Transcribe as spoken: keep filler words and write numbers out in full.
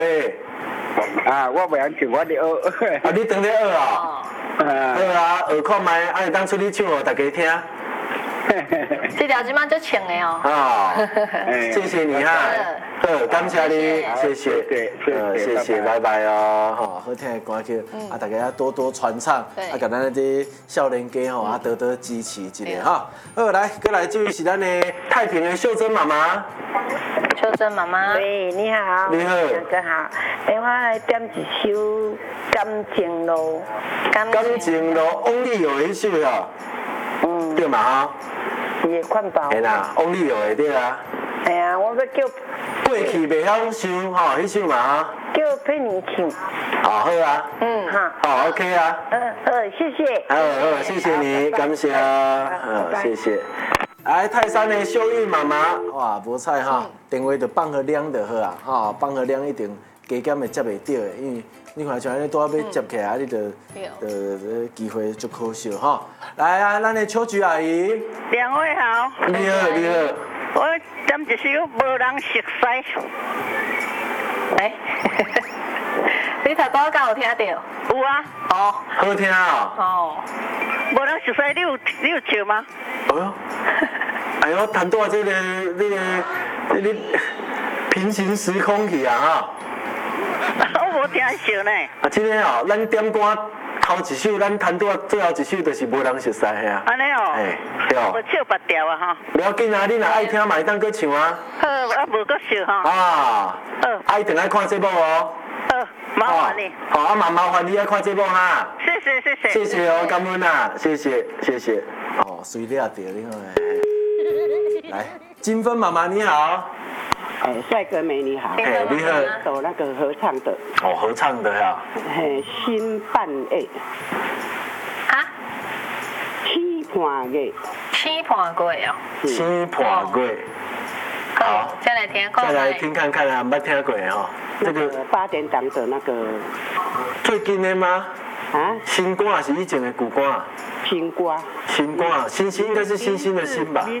诶， 啊，我袂晓唱，我伫学。 啊，你当咧学啊？ 啊， 好啊，学看卖，啊，会当出去唱互大家听。 这条今晚就请的哦。 啊，谢谢你哈，好，感谢你，谢谢，呃，谢谢，拜拜哦，吼，好听的歌曲，啊，大家多多传唱，啊，给咱啲少年家吼啊多多支持一下哈。好，来，过来这位是咱的太平的秀珍妈妈。 秀珍妈妈， 喂，你好， 你好， 大家好，哎，我来点一首《感情路》。 感情路，翁立友迄首哦，嗯，对嘛哈？ 伊的款包。 系啦，翁立友的对啊。 哎呀，我要叫过去袂晓想吼，迄首嘛哈。 叫佩妮唱。 好，好啊。嗯， 哈。 好 ，OK 啊。 嗯嗯，谢谢。 好好，谢谢你，感谢啊，好，谢谢。来，泰山的秀玉妈妈，哇，无彩哈，电话就放好亮就好啊，哈，放好亮一定加减会接袂到的，因为你看像安尼拄仔要接起来，你就呃机会就可惜哈。来啊，咱的秋菊阿姨， 两位好， 你好，你好。 我点一首无人熟悉。 哎，你头拄敢有听到？ 有啊。 哦。 好听啊。 哦。无人熟悉，你有你有唱吗？ 哎呦，哎呦，谈到这个那个那个平行时空去啊哈。 我无听唱呢。 啊，今天哦，咱点歌头一首，咱谈到最后一首就是无人熟悉的啊。 安尼哦。 哎，对哦。 我唱别条啊哈。 不要紧啊，你若爱听嘛，会当搁唱啊。 好，我无搁唱哈。 啊。好。啊，一定爱看节目哦。 好，麻烦你。 好，啊嘛麻烦你爱看节目哈。 谢谢谢谢。 谢谢哦，感恩啊，谢谢谢谢。哦，随了掉你好哎。来，金芬妈妈你好。 哎，帅哥美你好。 哎，你好。 走那个合唱的。 哦，合唱的呀。 嘿，新半夜。 啊？ 起半夜。 起半过哦。 起半过。 好，再来听， 再来听看看啊，没听过哈。 这个八点档的那个。 最近的吗？ 啊？ 新歌还是以前的古歌？ 新歌。 新歌，新新应该是新新的新吧？